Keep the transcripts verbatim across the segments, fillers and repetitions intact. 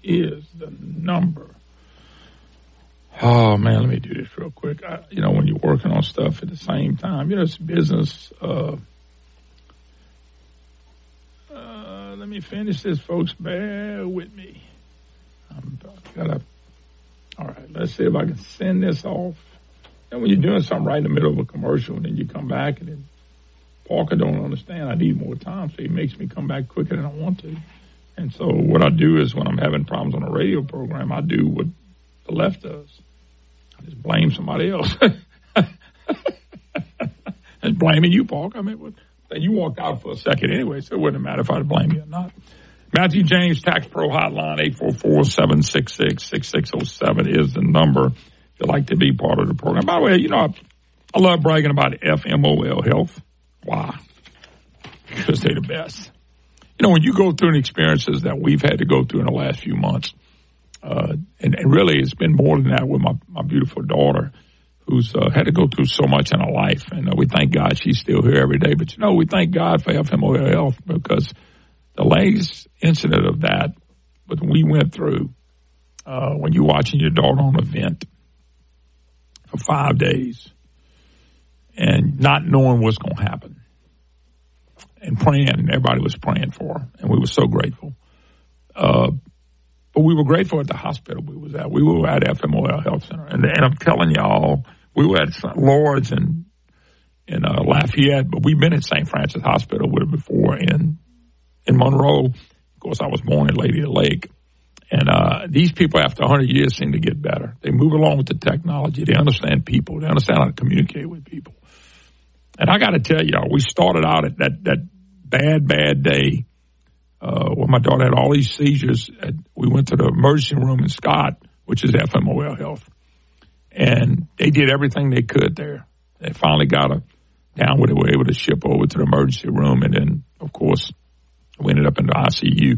is the number. Oh, man, let me do this real quick. I, you know, when you're working on stuff at the same time, you know, it's business. Uh, uh, let me finish this, folks. Bear with me. I'm gotta, all right, let's see if I can send this off. And when you're doing something right in the middle of a commercial, and then you come back, and then Parker don't understand I need more time, so he makes me come back quicker than I want to. And so what I do is when I'm having problems on a radio program, I do what the left does. I just blame somebody else. And blaming you, Parker. I mean, what, you walked out for a second anyway, so it wouldn't matter if I'd blame you or not. Matthew James Tax Pro Hotline, eight four four, seven six six, six six zero seven is the number if you'd like to be part of the program. By the way, you know, I, I love bragging about F M O L Health. Why? Because they're the best. You know, when you go through the experiences that we've had to go through in the last few months, uh, and, and really it's been more than that with my, my beautiful daughter who's uh, had to go through so much in her life. And uh, we thank God she's still here every day. But, you know, we thank God for F M O L Health because the latest incident of that, what we went through uh, when you're watching your daughter on a vent for five days and not knowing what's going to happen. And praying, and everybody was praying for her, and we were so grateful. Uh, but we were grateful at the hospital we was at. We were at F M O L Health Center, and, and I'm telling y'all, we were at Lord's in in uh, Lafayette, but we've been at Saint Francis Hospital with her before in in Monroe. Of course, I was born in Lady of the Lake, and uh, these people after one hundred years seem to get better. They move along with the technology. They understand people. They understand how to communicate with people. And I got to tell y'all, we started out at that that. bad, bad day uh, when my daughter had all these seizures. At, we went to the emergency room in Scott, which is F M O L Health, and they did everything they could there. They finally got her down where they were able to ship over to the emergency room, and then, of course, we ended up in the I C U.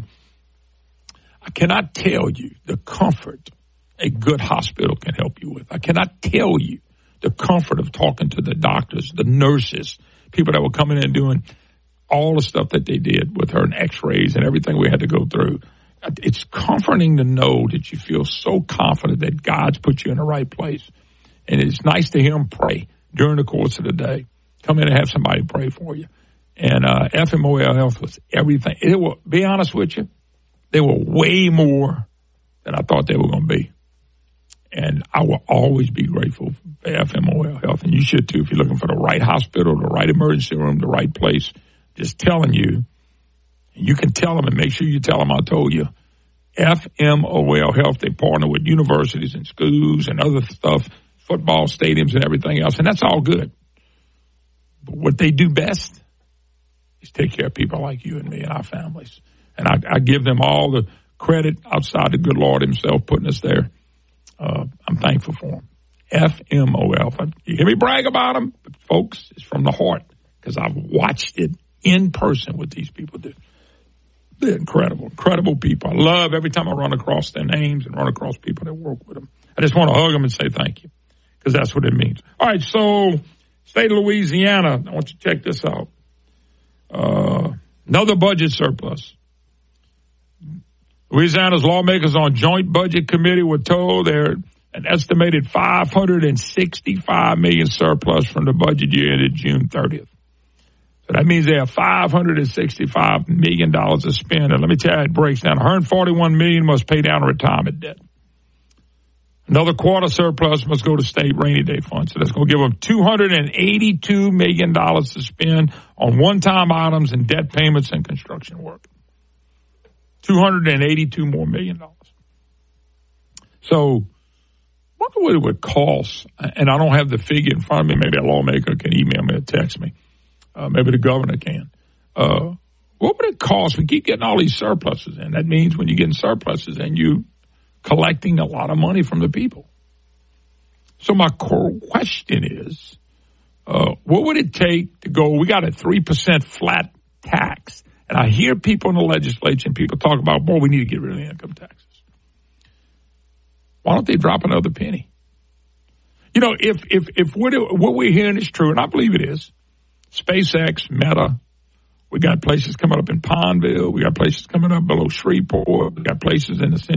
I cannot tell you the comfort a good hospital can help you with. I cannot tell you the comfort of talking to the doctors, the nurses, people that were coming in and doing all the stuff that they did with her and x-rays and everything we had to go through. It's comforting to know that you feel so confident that God's put you in the right place. And it's nice to hear him pray during the course of the day. Come in and have somebody pray for you. And uh, F M O L Health was everything. It will, be honest with you, they were way more than I thought they were going to be. And I will always be grateful for F M O L Health. And you should too if you're looking for the right hospital, the right emergency room, the right place. Just telling you, you can tell them and make sure you tell them I told you. F M O L Health, they partner with universities and schools and other stuff, football stadiums and everything else, and that's all good. But what they do best is take care of people like you and me and our families. And I, I give them all the credit outside the good Lord himself putting us there. Uh, I'm thankful for them. F M O L. You hear me brag about them? But folks, it's from the heart because I've watched it in person what these people do. They're incredible, incredible people. I love every time I run across their names and run across people that work with them. I just want to hug them and say thank you because that's what it means. All right, so state of Louisiana, I want you to check this out. Uh, another budget surplus. Louisiana's lawmakers on joint budget committee were told they're an estimated five hundred sixty-five million dollars surplus from the budget year ended June thirtieth. So that means they have five hundred sixty-five million dollars to spend. And let me tell you how it breaks down. one hundred forty-one million dollars must pay down retirement debt. Another quarter surplus must go to state rainy day funds. So that's going to give them two hundred eighty-two million dollars to spend on one-time items and debt payments and construction work. two hundred eighty-two more million dollars. So what would it would cost? And I don't have the figure in front of me. Maybe a lawmaker can email me or text me. Uh, maybe the governor can. Uh, what would it cost? We keep getting all these surpluses in. That means when you're getting surpluses and you collecting a lot of money from the people. So my core question is, uh, what would it take to go, we got a three percent flat tax. And I hear people in the legislature and people talk about, boy, we need to get rid of the income taxes. Why don't they drop another penny? You know, if if if what, what we're hearing is true, and I believe it is, SpaceX, Meta, we got places coming up in Pineville, we got places coming up below Shreveport, we got places in the